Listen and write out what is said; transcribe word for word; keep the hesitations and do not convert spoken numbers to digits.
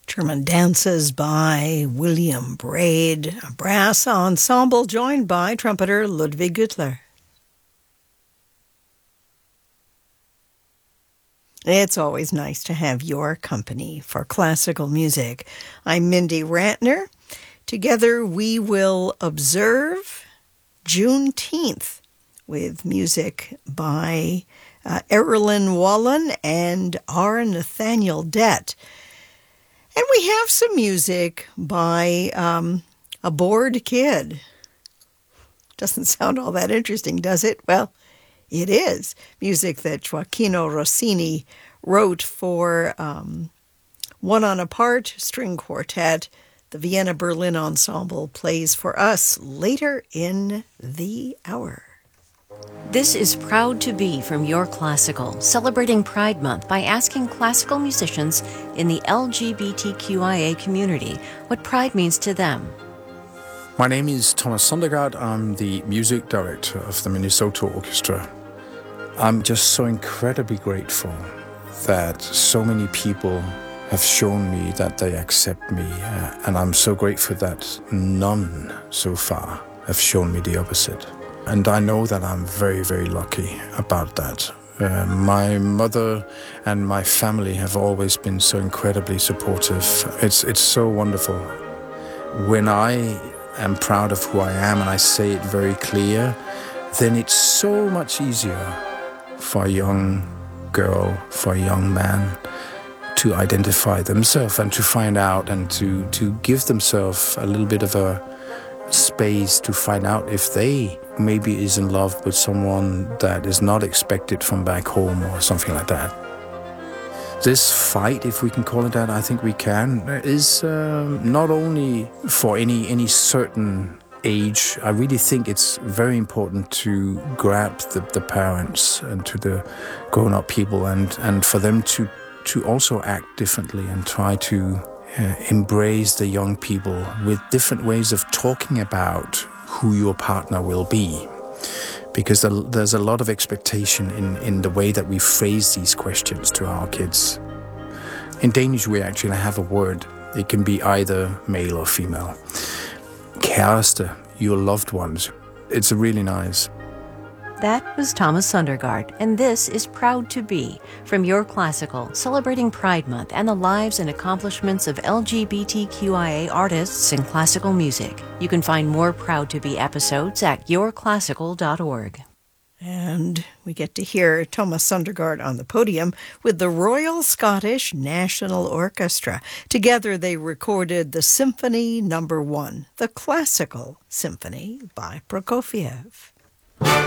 German dances by William Braid, a brass ensemble joined by trumpeter Ludwig Güttler. It's always nice to have your company for classical music. I'm Mindy Rantner. Together we will observe Juneteenth with music by uh, Erilyn Wallen and R. Nathaniel Dett. And we have some music by um, a bored kid. Doesn't sound all that interesting, does it? Well, it is. Music that Gioachino Rossini wrote for um, One on a Part string quartet. The Vienna Berlin Ensemble plays for us later in the hour. This is Proud to Be from Your Classical, celebrating Pride Month by asking classical musicians in the L G B T Q I A community what pride means to them. My name is Thomas Sondergaard. I'm the music director of the Minnesota Orchestra. I'm just so incredibly grateful that so many people have shown me that they accept me, uh, and I'm so grateful that none so far have shown me the opposite. And I know that I'm very, very lucky about that. Uh, my mother and my family have always been so incredibly supportive. It's it's so wonderful. When I am proud of who I am and I say it very clear, then it's so much easier for a young girl, for a young man to identify themselves and to find out and to, to give themselves a little bit of a space to find out if they maybe is in love with someone that is not expected from back home or something like that. This fight, if we can call it that, I think we can, is uh, not only for any any certain age. I really think it's very important to grab the, the parents and to the grown-up people and, and for them to, to also act differently and try to Uh, embrace the young people with different ways of talking about who your partner will be. Because the, there's a lot of expectation in, in the way that we phrase these questions to our kids. In Danish, we actually have a word. It can be either male or female. Kæreste, your loved ones. It's really nice. That was Thomas Sondergaard, and this is Proud to Be from Your Classical, celebrating Pride Month and the lives and accomplishments of L G B T Q I A artists in classical music. You can find more Proud to Be episodes at your classical dot org. And we get to hear Thomas Sondergaard on the podium with the Royal Scottish National Orchestra. Together they recorded the Symphony Number One, the classical symphony by Prokofiev.